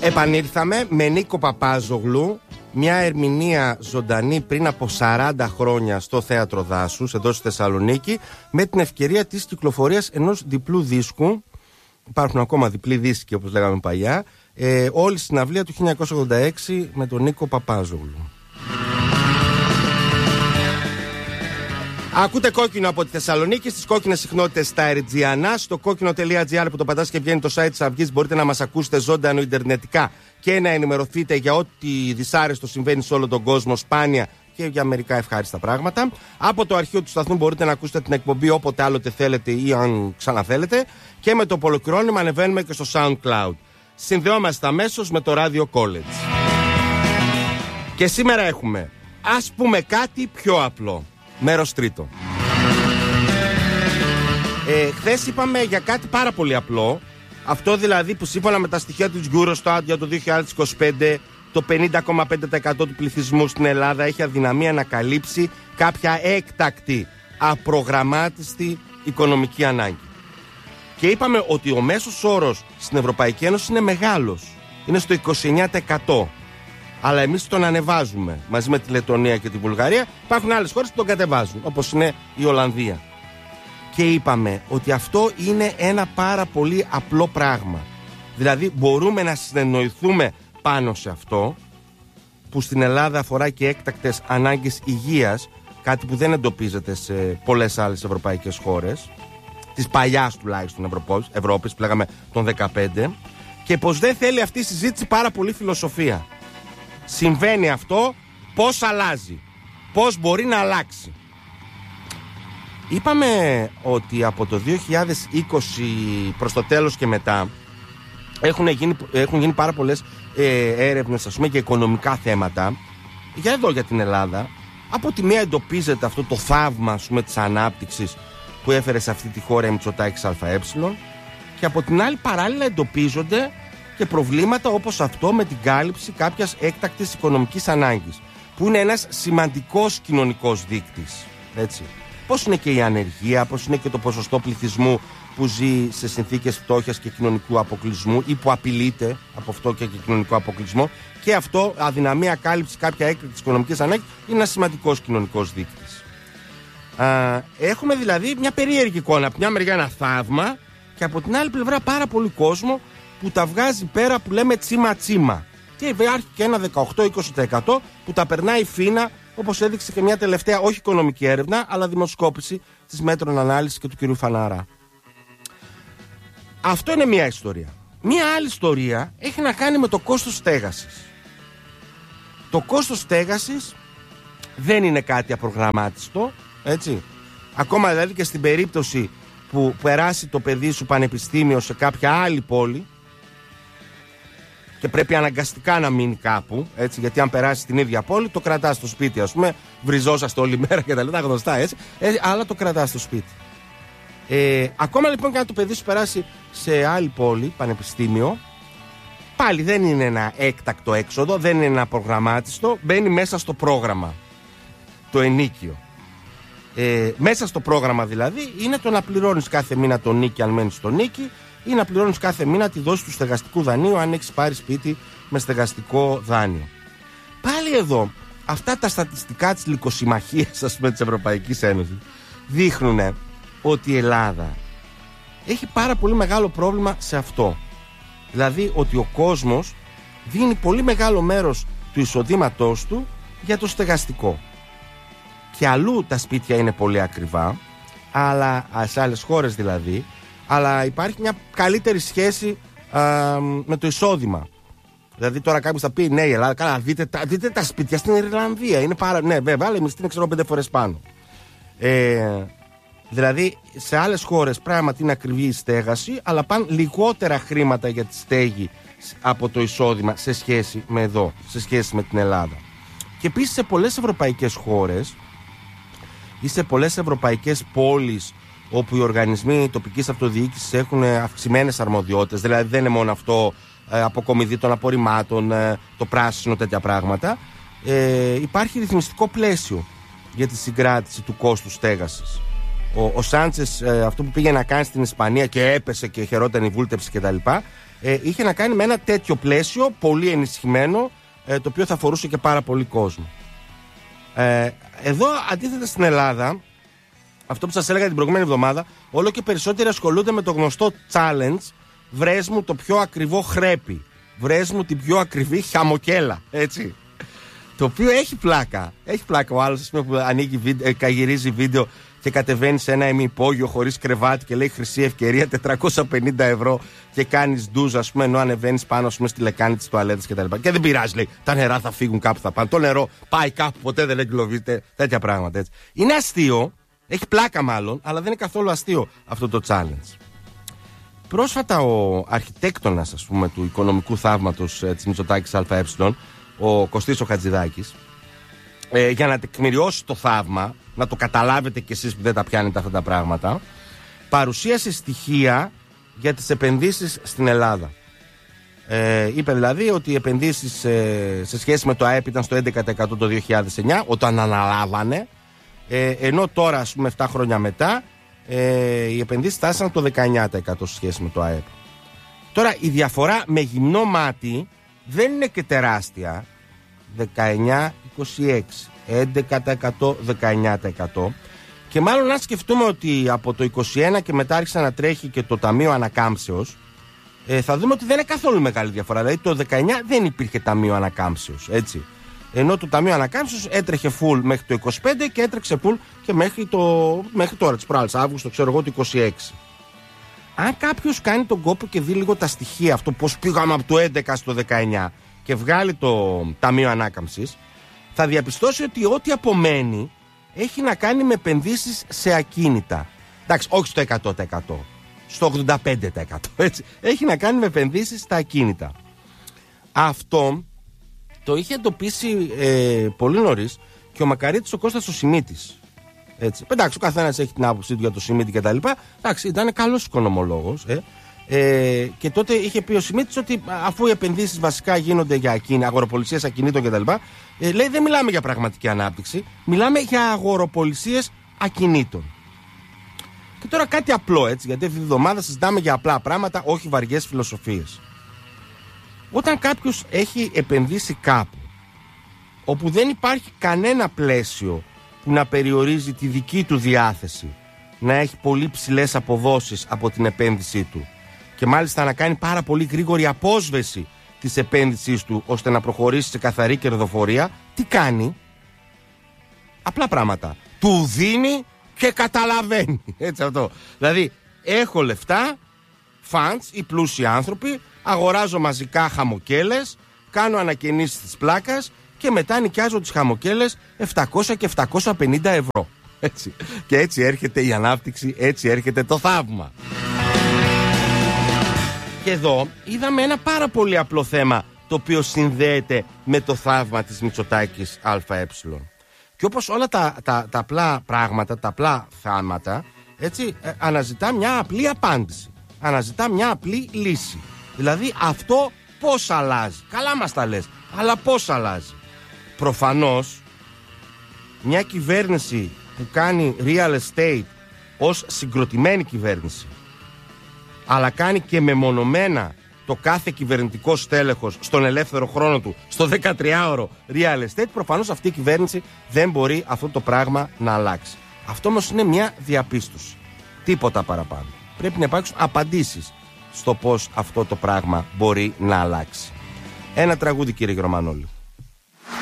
Επανήλθαμε με Νίκο Παπάζογλου, μια ερμηνεία ζωντανή πριν από 40 χρόνια στο Θέατρο Δάσους, εδώ στη Θεσσαλονίκη, με την ευκαιρία της κυκλοφορίας ενός διπλού δίσκου. Υπάρχουν ακόμα διπλοί δίσκοι, όπως λέγαμε παλιά. Όλη η συναυλία του 1986 με τον Νίκο Παπάζογλου. Ακούτε Κόκκινο από τη Θεσσαλονίκη, στις κόκκινες συχνότητες στα Ερτζιανά. Στο κόκκινο.gr που το πατάς και βγαίνει το site της Αυγής, μπορείτε να μας ακούσετε ζωντανό ιντερνετικά και να ενημερωθείτε για ό,τι δυσάρεστο συμβαίνει σε όλο τον κόσμο, σπάνια και για μερικά ευχάριστα πράγματα. Από το αρχείο του σταθμού μπορείτε να ακούσετε την εκπομπή όποτε άλλοτε θέλετε ή αν ξαναθέλετε. Και με το ολοκληρώνημα ανεβαίνουμε και στο SoundCloud. Συνδεόμαστε αμέσως με το Radio College. Και σήμερα έχουμε, ας πούμε κάτι πιο απλό. Μέρος τρίτο. Χθες είπαμε για κάτι πάρα πολύ απλό. Αυτό δηλαδή που σύμφωνα με τα στοιχεία του Eurostat για το 2025 το 50,5% του πληθυσμού στην Ελλάδα έχει αδυναμία να καλύψει κάποια έκτακτη, απρογραμμάτιστη οικονομική ανάγκη. Και είπαμε ότι ο μέσος όρος στην Ευρωπαϊκή Ένωση είναι μεγάλος. Είναι στο 29%. Αλλά εμείς τον ανεβάζουμε μαζί με τη Λετωνία και τη Βουλγαρία. Υπάρχουν άλλες χώρες που τον κατεβάζουν, όπως είναι η Ολλανδία. Και είπαμε ότι αυτό είναι ένα πάρα πολύ απλό πράγμα. Δηλαδή μπορούμε να συνεννοηθούμε πάνω σε αυτό, που στην Ελλάδα αφορά και έκτακτες ανάγκες υγείας, κάτι που δεν εντοπίζεται σε πολλές άλλες ευρωπαϊκές χώρες, της παλιάς τουλάχιστον Ευρώπης, που λέγαμε τον 15, και πως δεν θέλει αυτή η συζήτηση πάρα πολύ φιλοσοφία. Συμβαίνει αυτό, πώς αλλάζει, πώς μπορεί να αλλάξει. Είπαμε ότι από το 2020 προς το τέλος και μετά έχουν γίνει πάρα πολλές έρευνες, ας πούμε, για οικονομικά θέματα για την Ελλάδα. Από τη μία εντοπίζεται αυτό το θαύμα, ας πούμε, της ανάπτυξης που έφερε σε αυτή τη χώρα η Μητσοτάκης ΑΕ, και από την άλλη παράλληλα εντοπίζονται και προβλήματα όπως αυτό με την κάλυψη κάποιας έκτακτης οικονομικής ανάγκης, που είναι ένας σημαντικός κοινωνικός δείκτης. Έτσι. Πώς είναι και η ανεργία, πώς είναι και το ποσοστό πληθυσμού που ζει σε συνθήκες φτώχειας και κοινωνικού αποκλεισμού ή που απειλείται από αυτό και κοινωνικό αποκλεισμό, και αυτό, αδυναμία κάλυψη κάποια έκτακτης οικονομικής ανάγκης, είναι ένας σημαντικός κοινωνικός δείκτης. Έχουμε δηλαδή μια περίεργη εικόνα. Από μια μεριά ένα θαύμα και από την άλλη πλευρά πάρα πολύ κόσμο που τα βγάζει πέρα, που λέμε τσίμα-τσίμα. Και υπάρχει και ένα 18-20% που τα περνάει φίνα, όπως έδειξε και μια τελευταία, όχι οικονομική έρευνα, αλλά δημοσκόπηση της Μέτρων Ανάλυσης και του κ. Φαναρά. Αυτό είναι μια ιστορία. Μια άλλη ιστορία έχει να κάνει με το κόστος στέγασης. Το κόστος στέγασης δεν είναι κάτι απρογραμμάτιστο, έτσι. Ακόμα δηλαδή και στην περίπτωση που περάσει το παιδί σου πανεπιστήμιο σε κάποια άλλη πόλη και πρέπει αναγκαστικά να μείνει κάπου, έτσι, γιατί αν περάσει στην ίδια πόλη το κρατάς στο σπίτι, ας πούμε, βριζόσαστε όλη μέρα και τα γνωστά, έτσι, αλλά το κρατάς στο σπίτι. Ακόμα λοιπόν και αν το παιδί σου περάσει σε άλλη πόλη, πανεπιστήμιο, πάλι δεν είναι ένα έκτακτο έξοδο, δεν είναι ένα προγραμμάτιστο, μπαίνει μέσα στο πρόγραμμα, το ενίκιο. Μέσα στο πρόγραμμα δηλαδή είναι το να πληρώνεις κάθε μήνα το νίκη αν μένεις στο νίκη, ή να πληρώνεις κάθε μήνα τη δόση του στεγαστικού δανείου αν έχεις πάρει σπίτι με στεγαστικό δάνειο. Πάλι εδώ αυτά τα στατιστικά της λυκοσυμμαχίας, ας πούμε, της Ευρωπαϊκής Ένωσης δείχνουν ότι η Ελλάδα έχει πάρα πολύ μεγάλο πρόβλημα σε αυτό. Δηλαδή ότι ο κόσμος δίνει πολύ μεγάλο μέρος του εισοδήματός του για το στεγαστικό. Και αλλού τα σπίτια είναι πολύ ακριβά, αλλά σε άλλες χώρες δηλαδή, αλλά υπάρχει μια καλύτερη σχέση με το εισόδημα. Δηλαδή τώρα κάποιος θα πει ναι, η Ελλάδα, καλά, δείτε τα σπίτια στην Ιρλανδία, είναι ναι, βέβαια, αλλά η μισθή είναι, ξέρω, 5 φορές πάνω. Δηλαδή σε άλλες χώρες πράγματι είναι ακριβή η στέγαση, αλλά πάνε λιγότερα χρήματα για τη στέγη από το εισόδημα σε σχέση με εδώ, σε σχέση με την Ελλάδα. Και επίσης σε πολλές ευρωπαϊκές χώρες ή σε πολλές ευρωπαϊκές πόλεις όπου οι οργανισμοί τοπικής αυτοδιοίκησης έχουν αυξημένες αρμοδιότητες, δηλαδή δεν είναι μόνο αυτό αποκομιδή των απορριμμάτων, το πράσινο, τέτοια πράγματα, υπάρχει ρυθμιστικό πλαίσιο για τη συγκράτηση του κόστου στέγασης. Ο Σάντσες, αυτό που πήγε να κάνει στην Ισπανία και έπεσε και χαιρόταν η βούλτεψη κτλ., είχε να κάνει με ένα τέτοιο πλαίσιο, πολύ ενισχυμένο, το οποίο θα αφορούσε και πάρα πολύ κόσμο. Εδώ, αντίθετα στην Ελλάδα, αυτό που σας έλεγα την προηγούμενη εβδομάδα, όλο και περισσότεροι ασχολούνται με το γνωστό challenge, βρες μου το πιο ακριβό χρέπι, βρες μου την πιο ακριβή χαμοκέλα, έτσι. Το οποίο έχει πλάκα. Έχει πλάκα ο άλλος, ας πούμε, που ανοίγει γυρίζει βίντεο και κατεβαίνει σε ένα ημιυπόγειο χωρίς κρεβάτι και λέει χρυσή ευκαιρία 450 ευρώ και κάνεις ντουζ, ας πούμε, ενώ ανεβαίνεις πάνω, ας πούμε, στη λεκάνη της τουαλέτας κτλ. Και δεν πειράζει, λέει, τα νερά θα φύγουν κάπου, θα πάνε. Το νερό πάει κάπου, ποτέ δεν εγκλωβίζεται. Τέτοια πράγματα, έτσι. Είναι αστείο, έχει πλάκα μάλλον, αλλά δεν είναι καθόλου αστείο αυτό το challenge. Πρόσφατα ο αρχιτέκτονας, ας πούμε, του οικονομικού θαύματος της Μητσοτάκης ΑΕ, ο Κωστής ο Χατζηδάκης, για να τεκμηριώσει το θαύμα, να το καταλάβετε κι εσείς που δεν τα πιάνετε αυτά τα πράγματα, παρουσίασε στοιχεία για τις επενδύσεις στην Ελλάδα. Είπε δηλαδή ότι οι επενδύσεις σε σχέση με το ΑΕΠ ήταν στο 11% το 2009 όταν αναλάβανε, ενώ τώρα, ας πούμε, 7 χρόνια μετά οι επενδύσεις φτάσαν το 19% σε σχέση με το ΑΕΠ. Τώρα η διαφορά με γυμνό μάτι δεν είναι και τεράστια, 19-26, 11%, 19%. Και μάλλον αν σκεφτούμε ότι από το 21 και μετά άρχισε να τρέχει και το Ταμείο Ανακάμψεως, θα δούμε ότι δεν είναι καθόλου μεγάλη διαφορά. Δηλαδή το 19 δεν υπήρχε Ταμείο Ανακάμψεως, έτσι. Ενώ το Ταμείο Ανακάμψεως έτρεχε full μέχρι το 25 και έτρεξε full και μέχρι τώρα, τις προάλλες Αύγουστο, ξέρω εγώ, το 26. Αν κάποιος κάνει τον κόπο και δει λίγο τα στοιχεία, αυτό πώς πήγαμε από το 11 στο 19 και βγάλει το Ταμείο Ανάκαμψης, θα διαπιστώσει ότι ό,τι απομένει έχει να κάνει με επενδύσεις σε ακίνητα. Εντάξει, όχι στο 100%, στο 85%. Έτσι. Έχει να κάνει με επενδύσεις στα ακίνητα. Αυτό το είχε εντοπίσει πολύ νωρίς και ο Μακαρίτης ο Κώστας ο Σιμίτης. Έτσι. Εντάξει, ο καθένας έχει την άποψή του για το Σιμίτη και τα λοιπά. Εντάξει, ήταν καλός οικονομολόγος. Και τότε είχε πει ο Σιμίτης ότι αφού οι επενδύσεις βασικά γίνονται για αγοροπολισίες ακινήτων κτλ., λέει δεν μιλάμε για πραγματική ανάπτυξη, μιλάμε για αγοροπολισίες ακινήτων. Και τώρα κάτι απλό, έτσι, γιατί αυτή τη βδομάδα συζητάμε για απλά πράγματα, όχι βαριές φιλοσοφίες. Όταν κάποιος έχει επενδύσει κάπου όπου δεν υπάρχει κανένα πλαίσιο που να περιορίζει τη δική του διάθεση να έχει πολύ ψηλές αποδόσεις από την επένδυσή του και μάλιστα να κάνει πάρα πολύ γρήγορη απόσβεση της επένδυσής του ώστε να προχωρήσει σε καθαρή κερδοφορία, τι κάνει? Απλά πράγματα. Του δίνει και καταλαβαίνει. Έτσι αυτό. Δηλαδή, έχω λεφτά, funds, οι πλούσιοι άνθρωποι, αγοράζω μαζικά χαμοκέλες, κάνω ανακαινήσεις της πλάκας και μετά νοικιάζω τις χαμοκέλες 700 και 750 ευρώ. Έτσι. Και έτσι έρχεται η ανάπτυξη, έτσι έρχεται το θαύμα. Και εδώ είδαμε ένα πάρα πολύ απλό θέμα το οποίο συνδέεται με το θαύμα της Μητσοτάκης ΑΕ. Και όπως όλα τα απλά πράγματα, τα απλά θάματα, έτσι, αναζητά μια απλή απάντηση. Αναζητά μια απλή λύση. Δηλαδή αυτό πώς αλλάζει? Καλά μας τα λες, αλλά πώς αλλάζει? Προφανώς μια κυβέρνηση που κάνει real estate ως συγκροτημένη κυβέρνηση, αλλά κάνει και μεμονωμένα το κάθε κυβερνητικό στέλεχος στον ελεύθερο χρόνο του στο 13ωρο real estate, προφανώς αυτή η κυβέρνηση δεν μπορεί αυτό το πράγμα να αλλάξει. Αυτό όμως είναι μια διαπίστωση, τίποτα παραπάνω. Πρέπει να υπάρξουν απαντήσεις στο πώς αυτό το πράγμα μπορεί να αλλάξει. Ένα τραγούδι, κύριε Γερμανόλη.